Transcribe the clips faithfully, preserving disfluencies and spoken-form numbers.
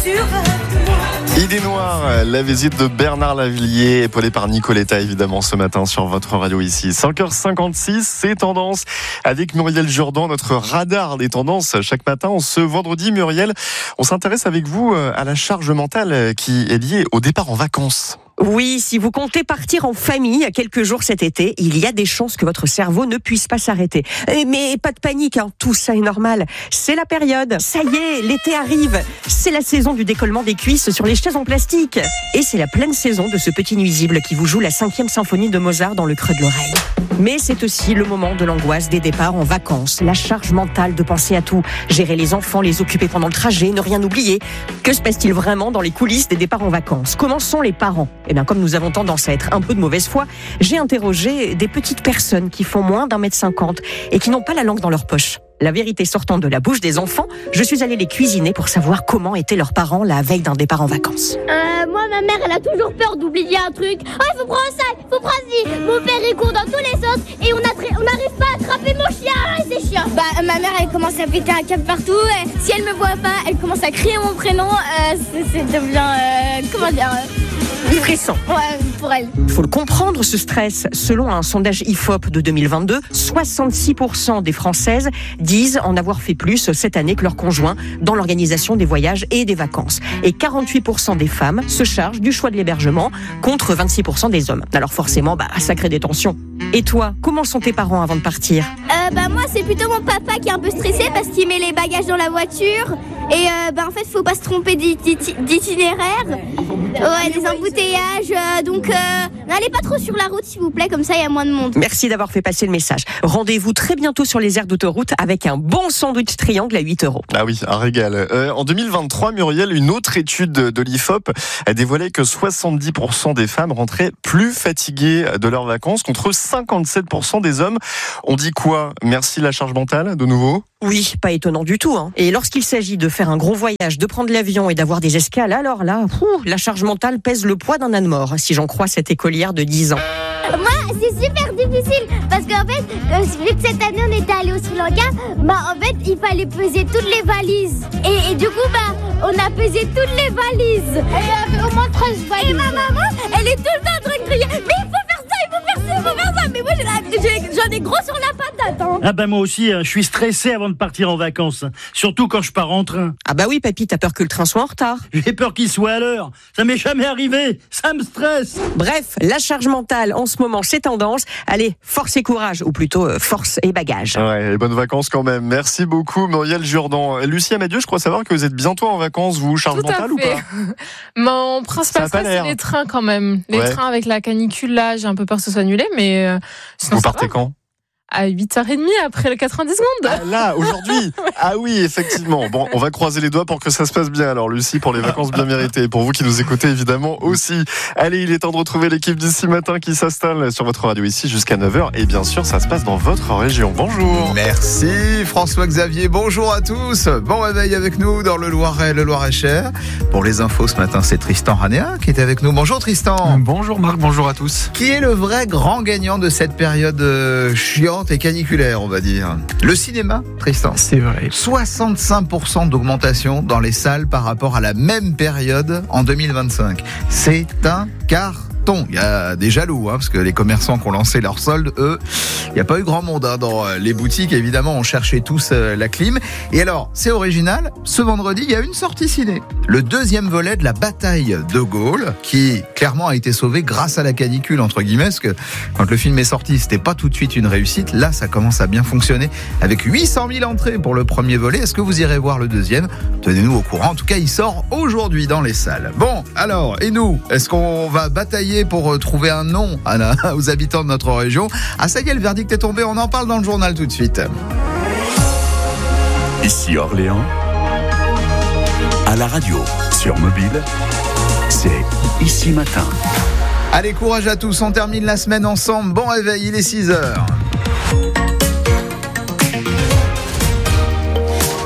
sur moi. Idée noire, la visite de Bernard Lavilliers, épaulé par Nicoletta évidemment ce matin sur votre radio ici. cinq heures cinquante-six, c'est Tendance avec Muriel Jourdan, notre radar des tendances chaque matin. Ce vendredi, Muriel, on s'intéresse avec vous à la charge mentale qui est liée au départ en vacances. Oui, si vous comptez partir en famille à quelques jours cet été, il y a des chances que votre cerveau ne puisse pas s'arrêter. Mais pas de panique, hein, tout ça est normal. C'est la période. Ça y est, l'été arrive. C'est la saison du décollement des cuisses sur les chaises en plastique. Et c'est la pleine saison de ce petit nuisible qui vous joue la cinquième symphonie de Mozart dans le creux de l'oreille. Mais c'est aussi le moment de l'angoisse des départs en vacances, la charge mentale de penser à tout, gérer les enfants, les occuper pendant le trajet, ne rien oublier. Que se passe-t-il vraiment dans les coulisses des départs en vacances ? Comment sont les parents ? Eh bien, comme nous avons tendance à être un peu de mauvaise foi, j'ai interrogé des petites personnes qui font moins d'un mètre cinquante et qui n'ont pas la langue dans leur poche. La vérité sortant de la bouche des enfants, je suis allée les cuisiner pour savoir comment étaient leurs parents la veille d'un départ en vacances. Euh, moi, ma mère, elle a toujours peur d'oublier un truc. Oh, il faut prendre ça, il faut prendre ci. Mon père, il court dans tous les sens et on n'arrive pas à attraper mon chien. C'est chiant. Bah, ma mère, elle commence à péter un câble partout. Et si elle me voit pas, elle commence à crier mon prénom. Euh, c'est, c'est devient, euh, comment dire euh... stressant. Ouais, pour elle. Il faut le comprendre, ce stress. Selon un sondage I F O P de deux mille vingt-deux, soixante-six pour cent des Françaises disent en avoir fait plus cette année que leur conjoint dans l'organisation des voyages et des vacances. Et quarante-huit pour cent des femmes se chargent du choix de l'hébergement contre vingt-six pour cent des hommes. Alors forcément, bah, ça crée des tensions. Et toi, comment sont tes parents avant de partir ? Euh, bah moi, c'est plutôt mon papa qui est un peu stressé parce qu'il met les bagages dans la voiture. Et euh, bah en fait, faut pas se tromper d'itinéraire. Ouais, des embouteillages. Euh, donc, euh, n'allez pas trop sur la route, s'il vous plaît, comme ça, il y a moins de monde. Merci d'avoir fait passer le message. Rendez-vous très bientôt sur les aires d'autoroute avec un bon sandwich triangle à huit euros. Ah oui, un régal. Euh, en deux mille vingt-trois, Muriel, une autre étude de l'I F O P a dévoilé que soixante-dix pour cent des femmes rentraient plus fatiguées de leurs vacances contre cinquante-sept pour cent des hommes. On dit quoi ? Merci la charge mentale, de nouveau ? Oui, pas étonnant du tout. Hein. Et lorsqu'il s'agit de faire un gros voyage, de prendre l'avion et d'avoir des escales, alors là, ouh, la charge mentale pèse le poids d'un âne mort, si j'en crois cette écolière de dix ans. Moi, c'est super difficile parce qu'en fait, euh, vu que cette année on était allé au Sri Lanka, bah en fait, il fallait peser toutes les valises. Et, et du coup, bah, on a pesé toutes les valises. Et il y avait au moins treize valises. Et ma maman, elle est tout le temps en train de crier, mais il faut faire ça, il faut faire ça, il faut faire ça. Mais moi, j'ai la, j'ai, j'en ai gros sur la patate. Hein. Ah bah moi aussi, hein, je suis stressé avant de partir en vacances. Hein. Surtout quand je pars en train. Ah bah oui, papy, t'as peur que le train soit en retard. J'ai peur qu'il soit à l'heure. Ça m'est jamais arrivé. Ça me stresse. Bref, la charge mentale en ce moment, c'est tendance. Allez, force et courage, ou plutôt euh, force et bagage. Ouais, et bonnes vacances quand même. Merci beaucoup, Muriel Jourdan. Lucie Amadieu, je crois savoir que vous êtes bientôt en vacances, vous, charge Tout mentale ou pas ? Mon principal stress, c'est les trains quand même. Les ouais. trains avec la canicule, là, j'ai un peu peur que ce soit annulé, mais euh, sinon, vous partez quand ? À huit heures trente après le quatre-vingt-dix secondes. Ah, là, aujourd'hui. Ah oui, effectivement. Bon, on va croiser les doigts pour que ça se passe bien. Alors, Lucie, pour les vacances bien méritées. Pour vous qui nous écoutez, évidemment, aussi. Allez, il est temps de retrouver l'équipe d'ici matin qui s'installe sur votre radio ici jusqu'à neuf heures. Et bien sûr, ça se passe dans votre région. Bonjour. Merci François-Xavier. Bonjour à tous. Bon réveil avec nous dans le Loiret, le Loir-et-Cher. Pour les infos ce matin, c'est Tristan Ranéa qui est avec nous. Bonjour Tristan. Bonjour Marc, bonjour à tous. Qui est le vrai grand gagnant de cette période euh, chiante et caniculaire, on va dire? Le cinéma, Tristan. C'est vrai. soixante-cinq pour cent d'augmentation dans les salles par rapport à la même période en deux mille vingt-cinq. C'est un carton. Il y a des jaloux, hein, parce que les commerçants qui ont lancé leur solde, eux, il n'y a pas eu grand monde hein, dans les boutiques. Évidemment, on cherchait tous euh, la clim. Et alors, c'est original. Ce vendredi, il y a une sortie ciné. Le deuxième volet de la bataille de Gaulle, qui clairement a été sauvé grâce à la canicule, entre guillemets, parce que quand le film est sorti, c'était pas tout de suite une réussite. Là, ça commence à bien fonctionner avec huit cent mille entrées pour le premier volet. Est-ce que vous irez voir le deuxième? Tenez-nous au courant. En tout cas, il sort aujourd'hui dans les salles. Bon, alors, et nous? Est-ce qu'on va batailler pour trouver un nom aux habitants de notre région? Ah, ça y est, le verdict est tombé. On en parle dans le journal tout de suite. Ici Orléans, à la radio, sur mobile, c'est Ici Matin. Allez, courage à tous, on termine la semaine ensemble. Bon réveil, il est six heures.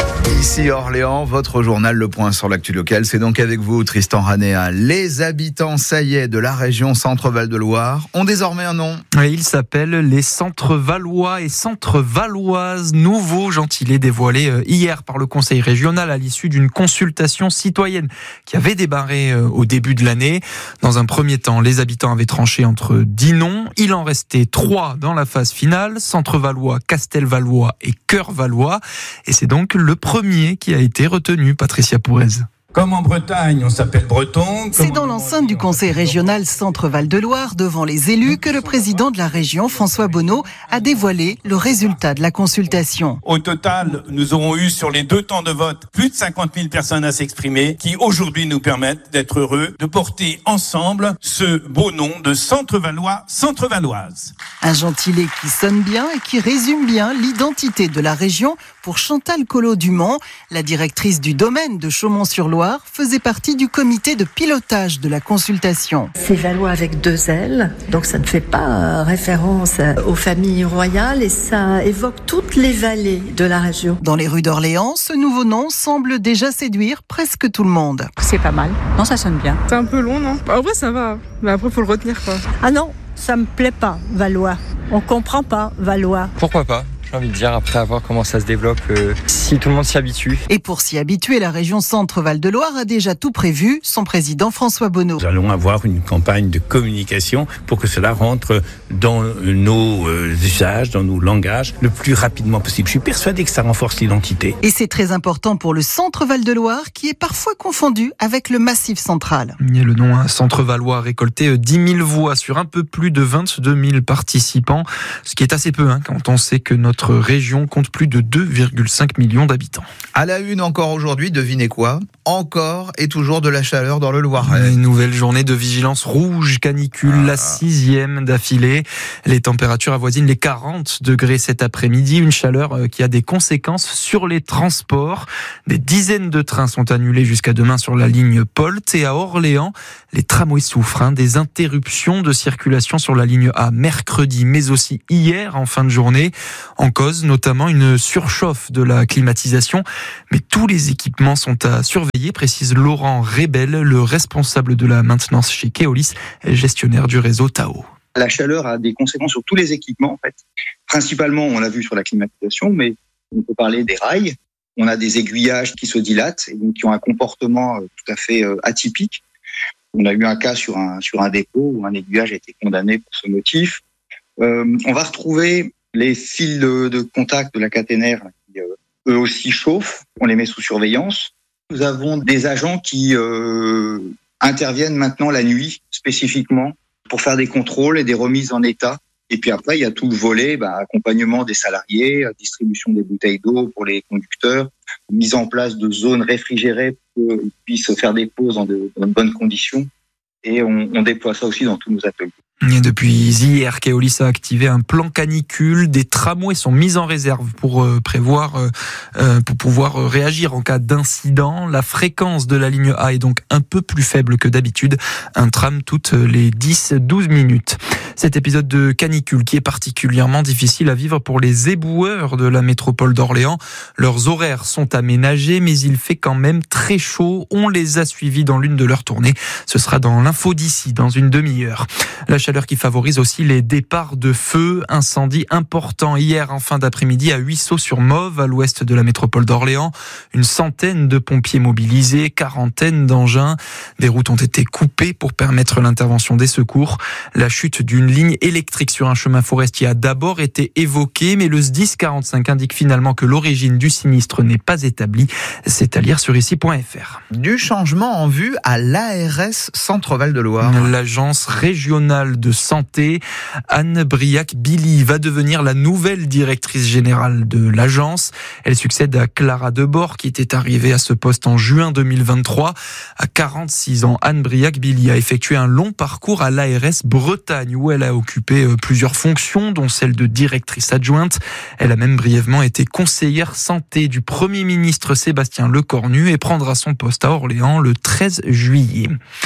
Ici Orléans, votre journal Le Point sur l'actu locale. C'est donc avec vous, Tristan Ranéa. Les habitants, ça y est, de la région Centre-Val de Loire ont désormais un nom. Ils s'appellent les Centre-Valois et Centre-Valoises. Nouveau gentilé dévoilé hier par le Conseil régional à l'issue d'une consultation citoyenne qui avait démarré au début de l'année. Dans un premier temps, les habitants avaient tranché entre dix noms. Il en restait trois dans la phase finale. Centre-Valois, Castelvalois et Cœur-Valois. Et c'est donc le premier qui a été retenu, Patricia Pourez. Comme en Bretagne, on s'appelle breton. C'est dans l'enceinte du Conseil régional Centre-Val de Loire, devant les élus, que le président de la région, François Bonneau, a dévoilé le résultat de la consultation. Au total, nous aurons eu sur les deux temps de vote plus de cinquante mille personnes à s'exprimer, qui aujourd'hui nous permettent d'être heureux de porter ensemble ce beau nom de Centre-Valois, Centre-Valoise. Un gentilé qui sonne bien et qui résume bien l'identité de la région pour Chantal Collot-Dumont, la directrice du domaine de Chaumont-sur-Loire, faisait partie du comité de pilotage de la consultation. C'est Valois avec deux L, donc ça ne fait pas référence aux familles royales et ça évoque toutes les vallées de la région. Dans les rues d'Orléans, ce nouveau nom semble déjà séduire presque tout le monde. C'est pas mal. Non, ça sonne bien. C'est un peu long, non ? En vrai, ça va. Mais après, faut le retenir, quoi. Ah non, ça me plaît pas, Valois. On comprend pas, Valois. Pourquoi pas ? J'ai envie de dire, après avoir comment ça se développe, euh, si tout le monde s'y habitue. Et pour s'y habituer, la région Centre-Val de Loire a déjà tout prévu, son président François Bonneau. Nous allons avoir une campagne de communication pour que cela rentre dans nos euh, usages, dans nos langages, le plus rapidement possible. Je suis persuadé que ça renforce l'identité. Et c'est très important pour le Centre-Val de Loire, qui est parfois confondu avec le Massif central. Et le nom hein, Centre-Valois a récolté dix mille voix sur un peu plus de vingt-deux mille participants, ce qui est assez peu hein, quand on sait que notre Notre région compte plus de deux virgule cinq millions d'habitants. À la une encore aujourd'hui, devinez quoi ? Encore et toujours de la chaleur dans le Loiret. Une nouvelle journée de vigilance rouge canicule, ah. la sixième d'affilée. Les températures avoisinent les quarante degrés cet après-midi. Une chaleur qui a des conséquences sur les transports. Des dizaines de trains sont annulés jusqu'à demain sur la ligne Polt. Et à Orléans, les tramways souffrent hein, des interruptions de circulation sur la ligne A mercredi, mais aussi hier en fin de journée. En cause notamment une surchauffe de la climatisation, mais tous les équipements sont à surveiller, précise Laurent Rebel, le responsable de la maintenance chez Keolis, gestionnaire du réseau Tao. La chaleur a des conséquences sur tous les équipements en fait. Principalement, on l'a vu sur la climatisation, mais on peut parler des rails. On a des aiguillages qui se dilatent et donc qui ont un comportement tout à fait atypique. On a eu un cas sur un sur un dépôt où un aiguillage a été condamné pour ce motif. Euh, on va retrouver les fils de, de contact de la caténaire qui, euh, eux aussi chauffent, on les met sous surveillance. Nous avons des agents qui euh, interviennent maintenant la nuit spécifiquement pour faire des contrôles et des remises en état. Et puis après, il y a tout le volet, bah, accompagnement des salariés, distribution des bouteilles d'eau pour les conducteurs, mise en place de zones réfrigérées pour qu'ils puissent faire des pauses dans de, dans de bonnes conditions. Et on, on déploie ça aussi dans tous nos ateliers. Et depuis hier, Keolis a activé un plan canicule. Des tramways sont mis en réserve pour euh, prévoir, euh, pour pouvoir réagir en cas d'incident. La fréquence de la ligne A est donc un peu plus faible que d'habitude. Un tram toutes les dix à douze minutes. Cet épisode de canicule qui est particulièrement difficile à vivre pour les éboueurs de la métropole d'Orléans. Leurs horaires sont aménagés, mais il fait quand même très chaud. On les a suivis dans l'une de leurs tournées. Ce sera dans l'info d'ici, dans une demi-heure. La chaleur qui favorise aussi les départs de feu. Incendie important hier en fin d'après-midi à Huisseau-sur-Mauve, à l'ouest de la métropole d'Orléans. Une centaine de pompiers mobilisés, quarantaine d'engins. Des routes ont été coupées pour permettre l'intervention des secours. La chute d'une ligne électrique sur un chemin forestier a d'abord été évoquée, mais le S D I S quarante-cinq indique finalement que l'origine du sinistre n'est pas établie. C'est à lire sur ici point f r. Du changement en vue à l'A R S Centre-Val de Loire. L'agence régionale de santé, Anne Briac-Billy, va devenir la nouvelle directrice générale de l'agence. Elle succède à Clara Debord, qui était arrivée à ce poste en juin deux mille vingt-trois. À quarante-six ans, Anne Briac-Billy a effectué un long parcours à l'A R S Bretagne, où elle a occupé plusieurs fonctions, dont celle de directrice adjointe. Elle a même brièvement été conseillère santé du Premier ministre Sébastien Lecornu et prendra son poste à Orléans le treize juillet.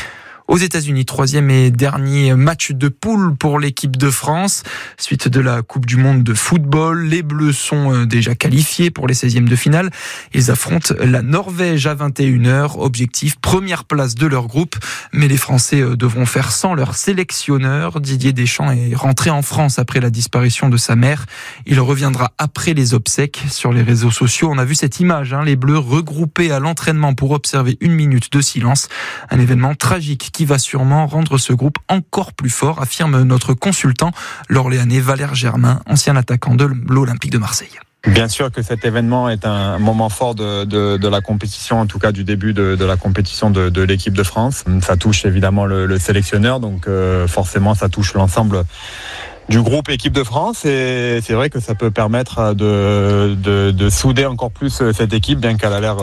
Aux États-Unis, troisième et dernier match de poule pour l'équipe de France. Suite de la Coupe du Monde de football, les Bleus sont déjà qualifiés pour les seizièmes de finale. Ils affrontent la Norvège à vingt et une heures. Objectif, première place de leur groupe. Mais les Français devront faire sans leur sélectionneur. Didier Deschamps est rentré en France après la disparition de sa mère. Il reviendra après les obsèques. Sur les réseaux sociaux, on a vu cette image, hein, les Bleus regroupés à l'entraînement pour observer une minute de silence. Un événement tragique qui va sûrement rendre ce groupe encore plus fort, affirme notre consultant, l'Orléanais Valère Germain, ancien attaquant de l'Olympique de Marseille. Bien sûr que cet événement est un moment fort de, de, de la compétition, en tout cas du début de, de la compétition de, de l'équipe de France. Ça touche évidemment le, le sélectionneur, donc euh, forcément ça touche l'ensemble du groupe équipe de France, et c'est vrai que ça peut permettre de, de, de souder encore plus cette équipe, bien qu'elle a l'air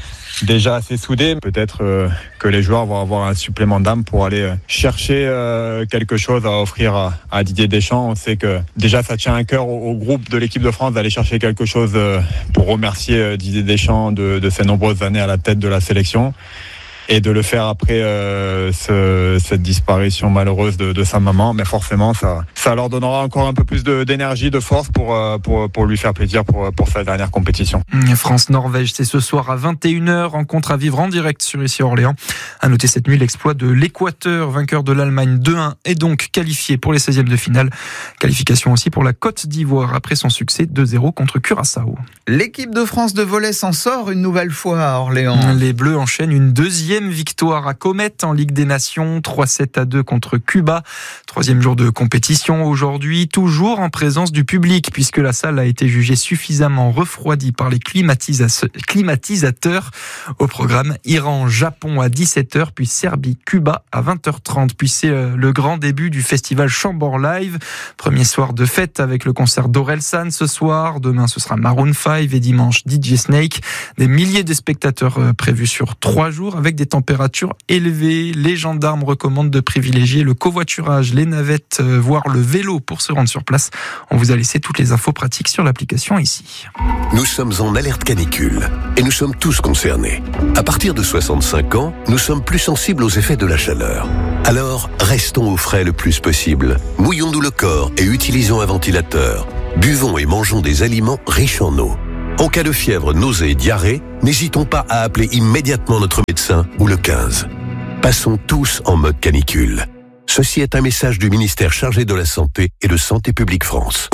déjà assez soudée. Peut-être euh, que les joueurs vont avoir un supplément d'âme pour aller chercher euh, quelque chose à offrir à, à Didier Deschamps. On sait que déjà ça tient à cœur au, au groupe de l'équipe de France d'aller chercher quelque chose euh, pour remercier euh, Didier Deschamps de, de ses nombreuses années à la tête de la sélection. Et de le faire après euh, ce, cette disparition malheureuse de, de sa maman, mais forcément ça, ça leur donnera encore un peu plus de, d'énergie, de force pour, pour, pour lui faire plaisir pour, pour sa dernière compétition. France-Norvège, c'est ce soir à vingt et une heures, rencontre à vivre en direct sur ici Orléans. À noter cette nuit l'exploit de l'Équateur, vainqueur de l'Allemagne deux un, et donc qualifié pour les seizièmes de finale. Qualification aussi pour la Côte d'Ivoire après son succès deux zéro contre Curaçao. L'équipe de France de volley s'en sort une nouvelle fois à Orléans. Les Bleus enchaînent une deuxième victoire à Comet en Ligue des Nations, trois sept à deux contre Cuba. Troisième jour de compétition aujourd'hui, toujours en présence du public, puisque la salle a été jugée suffisamment refroidie par les climatisa- climatisateurs. Au programme, Iran-Japon à dix-sept heures, puis Serbie-Cuba à vingt heures trente. Puis c'est le grand début du festival Chambord Live. Premier soir de fête avec le concert d'Orelsan ce soir. Demain, ce sera Maroon cinq et dimanche D J Snake. Des milliers de spectateurs prévus sur trois jours avec des températures élevées. Les gendarmes recommandent de privilégier le covoiturage, les navettes, voire le vélo pour se rendre sur place. On vous a laissé toutes les infos pratiques sur l'application ici. Nous sommes en alerte canicule et nous sommes tous concernés. À partir de soixante-cinq ans, nous sommes plus sensibles aux effets de la chaleur. Alors, restons au frais le plus possible. Mouillons-nous le corps et utilisons un ventilateur. Buvons et mangeons des aliments riches en eau. En cas de fièvre, nausée et diarrhée, n'hésitons pas à appeler immédiatement notre médecin ou le quinze. Passons tous en mode canicule. Ceci est un message du ministère chargé de la Santé et de Santé publique France.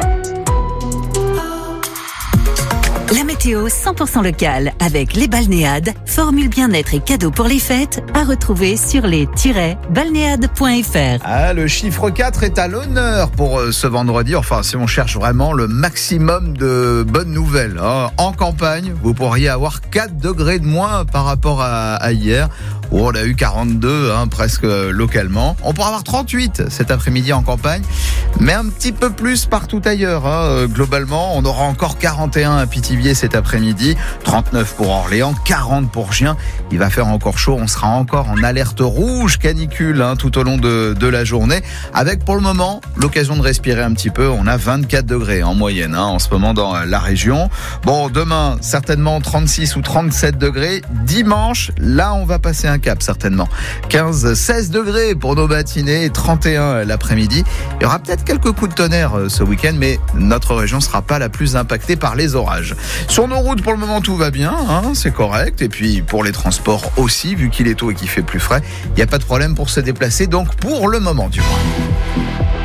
La météo cent pour cent locale avec les balnéades, formule bien-être et cadeaux pour les fêtes à retrouver sur les tiret balnéades point f r. Ah, le chiffre quatre est à l'honneur pour ce vendredi. Enfin, si on cherche vraiment le maximum de bonnes nouvelles. Hein. En campagne, vous pourriez avoir quatre degrés de moins par rapport à, à hier. Oh, on a eu quarante-deux, hein, presque localement. On pourra avoir trente-huit cet après-midi en campagne, mais un petit peu plus partout ailleurs. Hein. Globalement, on aura encore quarante et un à Pithiviers cet après-midi, trente-neuf pour Orléans, quarante pour Gien. Il va faire encore chaud, on sera encore en alerte rouge canicule hein, tout au long de, de la journée, avec pour le moment l'occasion de respirer un petit peu. On a vingt-quatre degrés en moyenne hein, en ce moment dans la région. Bon, demain, certainement trente-six ou trente-sept degrés. Dimanche, là, on va passer un cap certainement. quinze, seize degrés pour nos matinées, trente et un l'après-midi. Il y aura peut-être quelques coups de tonnerre ce week-end, mais notre région ne sera pas la plus impactée par les orages. Sur nos routes, pour le moment, tout va bien, hein, c'est correct. Et puis pour les transports aussi, vu qu'il est tôt et qu'il fait plus frais, il n'y a pas de problème pour se déplacer. Donc pour le moment, du moins.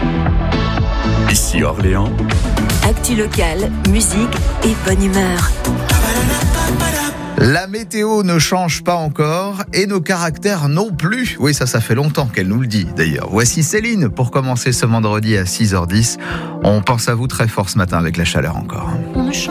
Ici Orléans. Actu locale, musique et bonne humeur. La météo ne change pas encore et nos caractères non plus. Oui, ça, ça fait longtemps qu'elle nous le dit d'ailleurs. Voici Céline pour commencer ce vendredi à six heures dix. On pense à vous très fort ce matin avec la chaleur encore. On ne